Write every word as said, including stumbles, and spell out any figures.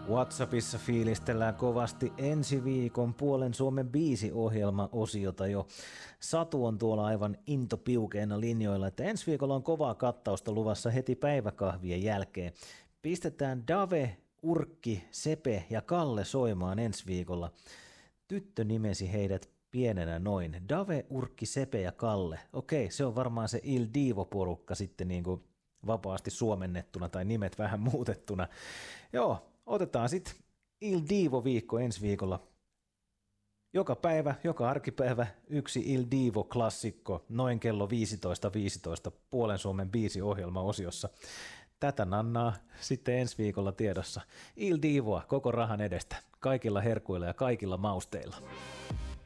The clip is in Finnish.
WhatsAppissa fiilistellään kovasti ensi viikon Puolen Suomen biisiohjelma-osiota jo. Satu on tuolla aivan intopiukeena linjoilla, että ensi viikolla on kovaa kattausta luvassa heti päiväkahvien jälkeen. Pistetään Dave, Urkki, Sepe ja Kalle soimaan ensi viikolla. Tyttö nimesi heidät pienenä noin. Dave, Urkki, Sepe ja Kalle. Okei, se on varmaan se Il Divo-porukka sitten niin kuin vapaasti suomennettuna tai nimet vähän muutettuna. Joo, otetaan sitten Il Divo-viikko ensi viikolla. Joka päivä, joka arkipäivä yksi Il Divo-klassikko noin kello viisitoista viisitoista Puolen Suomen biisiohjelma-osiossa. Tätä nannaa sitten ensi viikolla tiedossa. Il Divoa koko rahan edestä, kaikilla herkuilla ja kaikilla mausteilla.